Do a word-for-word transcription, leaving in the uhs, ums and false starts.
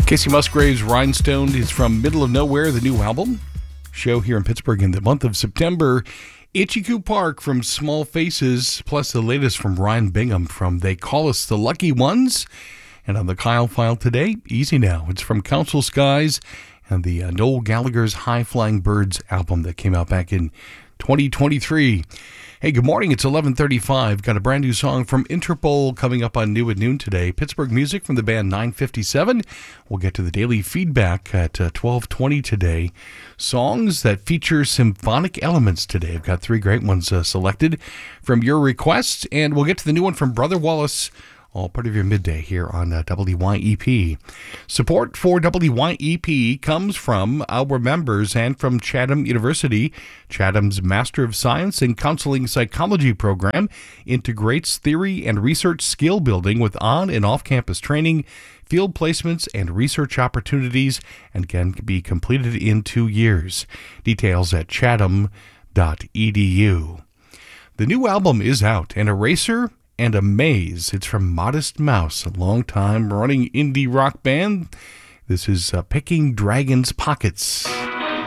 Casey Musgrave's Rhinestone is from Middle of Nowhere, the new album. Show here in Pittsburgh in the month of September. Itchy Park from Small Faces, plus the latest from Ryan Bingham from They Call Us the Lucky Ones. And on the Kyle File today, Easy Now. It's from Council Skies and the uh, Noel Gallagher's High Flying Birds album that came out back in twenty twenty-three. Hey, good morning. It's eleven thirty-five. Got a brand new song from Interpol coming up on New at Noon today. Pittsburgh music from the band nine fifty-seven. We'll get to the daily feedback at uh, twelve twenty today. Songs that feature symphonic elements today. I've got three great ones uh, selected from your requests, and we'll get to the new one from Brother Wallace, all part of your midday here on uh, W Y E P. Support for W Y E P comes from our members and from Chatham University. Chatham's Master of Science in Counseling Psychology program integrates theory and research skill building with on- and off-campus training, field placements, and research opportunities, and can be completed in two years. Details at chatham dot e d u. The new album is out, An Eraser and a Maze. It's from Modest Mouse, a long-time running indie rock band. This is uh, Picking Dragons' Pockets.